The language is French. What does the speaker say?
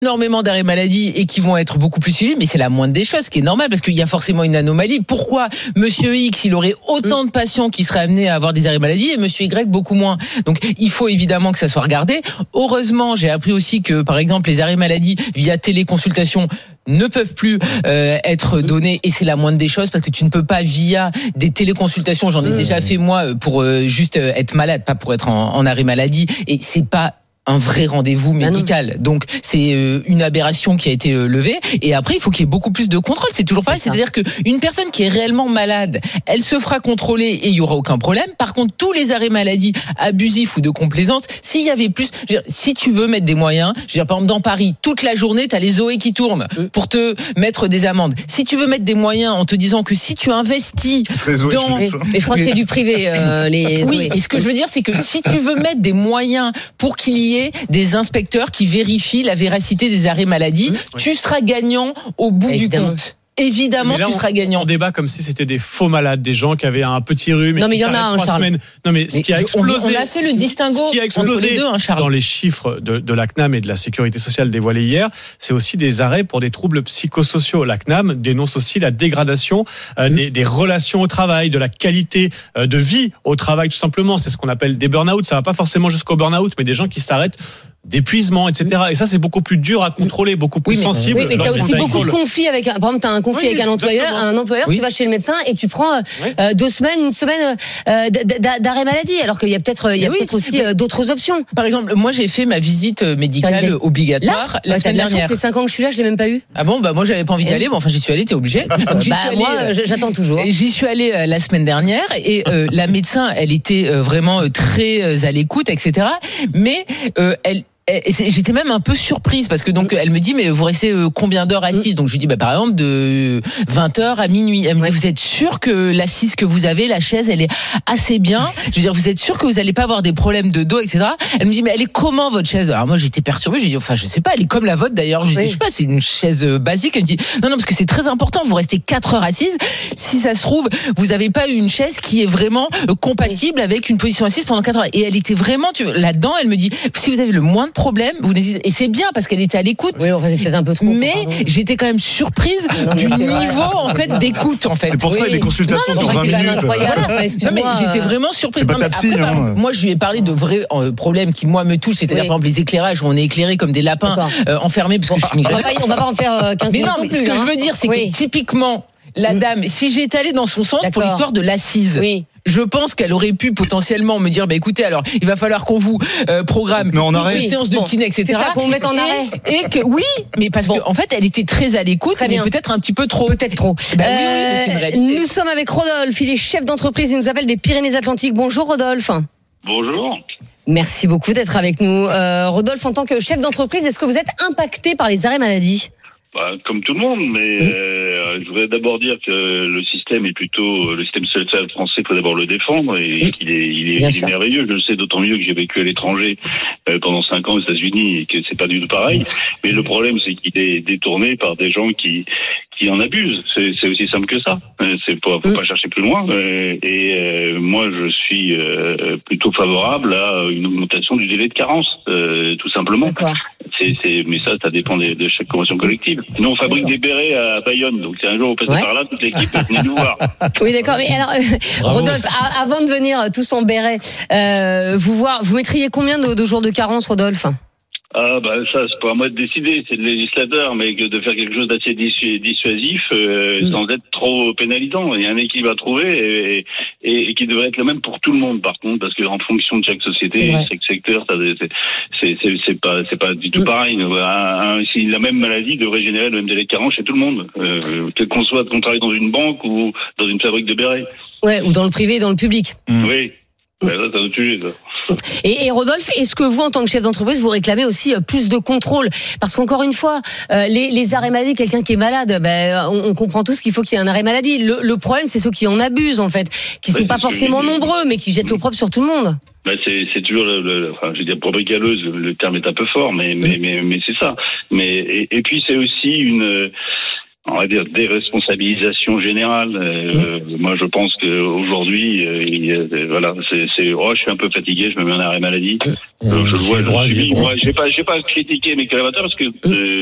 énormément d'arrêts maladie et qui vont être beaucoup plus suivis, mais c'est la moindre des choses, ce qui est normal parce qu'il y a forcément une anomalie. Pourquoi Monsieur X, il aurait autant de patients qui seraient amenés à avoir des arrêts maladie et Monsieur Y beaucoup moins? Donc il faut évidemment que ça soit regardé. Heureusement, j'ai appris aussi que par exemple les arrêts maladie via téléconsultation ne peuvent plus être donnés et c'est la moindre des choses parce que tu ne peux pas via des téléconsultations, j'en ai déjà fait moi pour juste être malade, pas pour être en arrêt maladie, et c'est pas un vrai rendez-vous médical. Donc c'est une aberration qui a été levée, et après il faut qu'il y ait beaucoup plus de contrôle. C'est toujours pareil, c'est-à-dire que une personne qui est réellement malade, elle se fera contrôler et il y aura aucun problème. Par contre, tous les arrêts maladie abusifs ou de complaisance, s'il y avait plus, je veux dire, si tu veux mettre des moyens, je veux dire par exemple dans Paris, toute la journée t'as les Zoé qui tournent pour te mettre des amendes. Si tu veux mettre des moyens en te disant que si tu investis dans, mais je crois que c'est du privé les oui, Zoé. et ce que je veux dire c'est que si tu veux mettre des moyens pour qu'il y ait des inspecteurs qui vérifient la véracité des arrêts maladie, tu seras gagnant au bout du compte. Évidemment, là, tu seras gagnant. On débat comme si c'était des faux malades, des gens qui avaient un petit rhume. Non, mais il y en a un, 3 Charles. semaines. Non, mais ce qui a explosé. On a fait le distinguo Ce qui a explosé entre les deux, hein, Charles. dans les chiffres de la CNAM et de la Sécurité sociale dévoilés hier, c'est aussi des arrêts pour des troubles psychosociaux. La CNAM dénonce aussi la dégradation des relations au travail, de la qualité de vie au travail, tout simplement. C'est ce qu'on appelle des burn-out. Ça va pas forcément jusqu'au burn-out, mais des gens qui s'arrêtent d'épuisement, etc. Et ça, c'est beaucoup plus dur à contrôler, beaucoup plus sensible. Oui, mais t'as aussi beaucoup de conflits avec, par exemple, t'as un conflit avec un employeur, tu vas chez le médecin et tu prends 2 semaines, une semaine d'arrêt maladie, alors qu'il y a peut-être, aussi d'autres options. Par exemple, moi, j'ai fait ma visite médicale obligatoire la semaine dernière. Ça fait 5 ans que je suis là, je l'ai même pas eu. Ah bon, moi, j'avais pas envie d'y aller, mais enfin, j'y suis allée, t'es obligé. Donc, moi, j'attends toujours. J'y suis allée la semaine dernière et la médecin, elle était vraiment très à l'écoute, etc. Mais j'étais même un peu surprise parce que donc elle me dit mais vous restez combien d'heures assises? Donc je lui dis par exemple de 20h à minuit. Elle me dit vous êtes sûr que l'assise que vous avez, la chaise, elle est assez bien? Je veux dire vous êtes sûr que vous allez pas avoir des problèmes de dos, etc. Elle me dit mais elle est comment votre chaise? Alors moi j'étais perturbée, je lui dis enfin je sais pas, elle est comme la vôtre d'ailleurs. Je dis je sais pas, c'est une chaise basique. Elle me dit non parce que c'est très important, vous restez 4 heures assises. Si ça se trouve vous avez pas une chaise qui est vraiment compatible avec une position assise pendant 4 heures. Et elle était vraiment là-dedans, elle me dit si vous avez le moins de problème, vous n'hésitez. Et c'est bien parce qu'elle était à l'écoute. Oui, enfin, c'est peut-être un peu trop. Mais j'étais quand même surprise du niveau en fait d'écoute en fait. C'est pour ça que les consultations durent 20 minutes. Non, mais j'étais vraiment surprise. C'est pas Tapsi, moi je lui ai parlé de vrais problèmes qui moi me touchent, c'est-à-dire par exemple les éclairages où on est éclairé comme des lapins enfermés parce que je suis migraine. On va pas en faire 15 minutes. Mais non, mais ce que je veux dire c'est que typiquement la dame, si j'étais allée dans son sens pour l'histoire de l'assise. Je pense qu'elle aurait pu potentiellement me dire écoutez alors il va falloir qu'on vous programme une séance de kiné, etc. C'est ça, qu'on vous mette en arrêt. Et que mais parce que en fait elle était très à l'écoute, mais peut-être un petit peu trop. Peut-être trop. Nous sommes avec Rodolphe, il est chef d'entreprise, il nous appelle des Pyrénées-Atlantiques. Bonjour Rodolphe. Bonjour. Merci beaucoup d'être avec nous. Rodolphe, en tant que chef d'entreprise, est-ce que vous êtes impacté par les arrêts maladie? Comme tout le monde, mais je voudrais d'abord dire que le système social français, il faut d'abord le défendre et qu'il est merveilleux. Je le sais d'autant mieux que j'ai vécu à l'étranger pendant 5 ans aux États-Unis et que c'est pas du tout pareil. Mais le problème, c'est qu'il est détourné par des gens qui en abusent. C'est aussi simple que ça. Faut pas chercher plus loin. Moi, je suis plutôt favorable à une augmentation du délai de carence, tout simplement. D'accord. Mais ça dépend de chaque convention collective. Nous, on fabrique des bérets à Bayonne, donc si un jour vous passez par là, toute l'équipe venez nous voir. Oui, d'accord. Mais alors, Rodolphe, avant de venir tous en béret, vous mettriez combien de jours de carence, Rodolphe? Ça c'est pas à moi de décider, c'est le législateur, mais de faire quelque chose d'assez dissuasif sans être trop pénalisant. Il y a un équilibre à trouver et qui devrait être le même pour tout le monde par contre, parce que en fonction de chaque société, chaque secteur, c'est pas du tout pareil. Si la même maladie devrait générer le même délai de carence chez tout le monde, quel qu'on soit, qu'on travaille dans une banque ou dans une fabrique de bérets. Ouais, ou dans le privé et dans le public. Oui. Ça, c'est un autre sujet, ça. Et Rodolphe, est-ce que vous, en tant que chef d'entreprise, vous réclamez aussi plus de contrôle? Parce qu'encore une fois, les arrêts maladie, quelqu'un qui est malade, on comprend tous qu'il faut qu'il y ait un arrêt maladie. Le problème, c'est ceux qui en abusent, en fait, qui sont pas forcément nombreux, mais qui jettent l'opprobre sur tout le monde. C'est toujours je veux dire, probricaleuse, le terme est un peu fort, mais c'est ça. Et puis c'est aussi on va dire, déresponsabilisation générale. Moi, je pense qu'aujourd'hui, voilà, je suis un peu fatigué, je me mets en arrêt maladie. Je le vois, moi, j'ai pas critiqué mes collaborateurs parce que